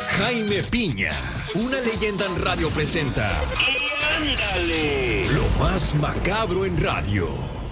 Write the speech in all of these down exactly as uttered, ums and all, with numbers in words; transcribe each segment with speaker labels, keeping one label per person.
Speaker 1: Jaime Piña, una leyenda en radio presenta.
Speaker 2: ¡Y ándale!
Speaker 1: Lo más macabro en radio.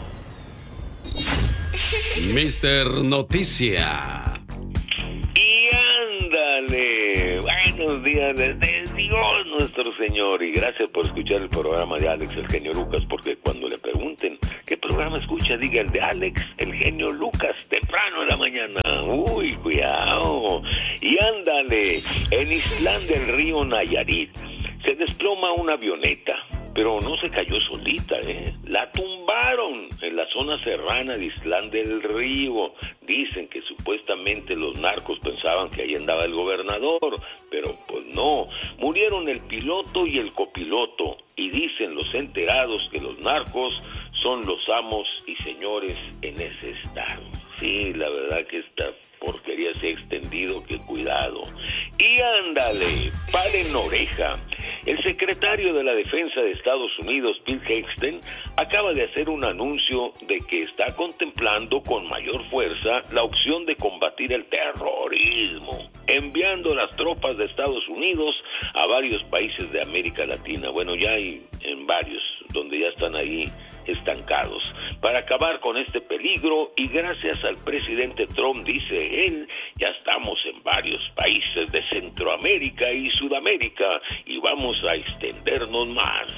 Speaker 3: mister Noticia.
Speaker 2: ¡Y ándale! Buenos días desde Dios nuestro Señor. Y gracias por escuchar el programa de Alex, el genio Lucas, porque cuando le pregunten qué programa escucha, diga el de Alex, el genio Lucas, temprano en la mañana. Uy, cuidado. Y ándale, en Islán del Río Nayarit se desploma una avioneta, pero no se cayó solita, ¿eh? La tumbaron en la zona serrana de Islán del Río. Dicen que supuestamente los narcos pensaban que ahí andaba el gobernador, pero pues no. Murieron el piloto y el copiloto, y dicen los enterados que los narcos son los amos y señores en ese estado. Sí, la verdad que esta porquería se ha extendido, que cuidado. Y ándale, paren oreja. El secretario de la Defensa de Estados Unidos, Pete Hegseth, acaba de hacer un anuncio de que está contemplando con mayor fuerza la opción de combatir el terrorismo, enviando las tropas de Estados Unidos a varios países de América Latina. Bueno, ya hay en varios donde ya están ahí estancados, para acabar con este peligro. Y gracias al presidente Trump, dice él, ya estamos en varios países de Centroamérica y Sudamérica y vamos a extendernos más.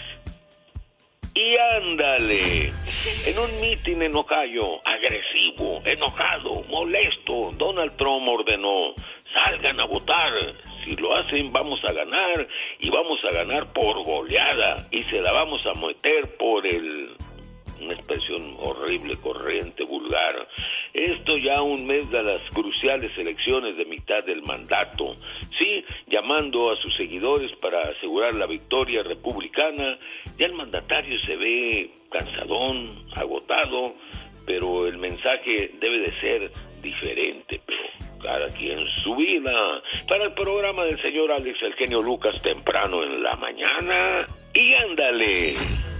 Speaker 2: Y ándale, en un mitin en Ohio, agresivo, enojado, molesto, Donald Trump ordenó: salgan a votar. Si lo hacen, vamos a ganar, y vamos a ganar por goleada, y se la vamos a meter por el... una expresión horrible, corriente, vulgar. Esto ya un mes de las cruciales elecciones de mitad del mandato. Sí, llamando a sus seguidores para asegurar la victoria republicana. Ya el mandatario se ve cansadón, agotado, pero el mensaje debe de ser diferente, pero cada quien su vida. Para el programa del señor Alex, el genio Lucas, temprano en la mañana. Y ándale.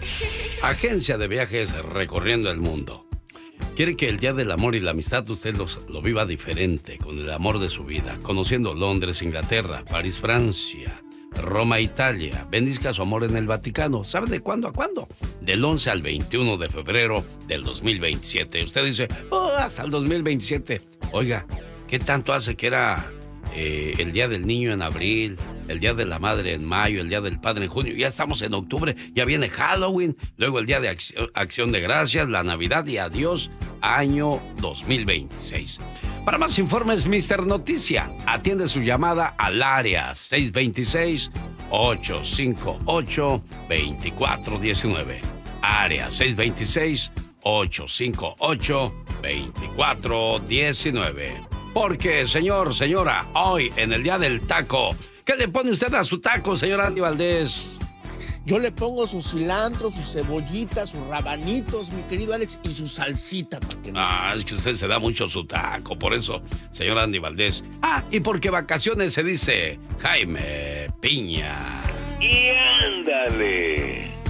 Speaker 3: Agencia de viajes recorriendo el mundo. Quiere que el Día del Amor y la Amistad usted los, lo viva diferente, con el amor de su vida, conociendo Londres, Inglaterra, París, Francia, Roma, Italia. Bendizca su amor en el Vaticano. ¿Sabe de cuándo a cuándo? Del once al veintiuno de febrero del dos mil veintisiete. Usted dice, oh, hasta el dos mil veintisiete. Oiga, ¿qué tanto hace que era eh, el Día del Niño en abril, el Día de la Madre en mayo, el Día del Padre en junio? Ya estamos en octubre, ya viene Halloween, luego el Día de Acción, Acción de Gracias, la Navidad y adiós, año dos mil veintiséis. Para más informes, mister Noticia atiende su llamada al área seis dos seis, ocho cinco ocho, dos cuatro uno nueve. Área seis dos seis, ocho cinco ocho, dos cuatro uno nueve. Porque, señor, señora, hoy en el Día del Taco, ¿qué le pone usted a su taco, señor Andy Valdés?
Speaker 4: Yo le pongo su cilantro, sus cebollitas, sus rabanitos, mi querido Alex, y su salsita. Para que no...
Speaker 3: Ah, es que usted se da mucho su taco, por eso, señor Andy Valdés. Ah, y porque vacaciones se dice Jaime Piña.
Speaker 2: Y ándale.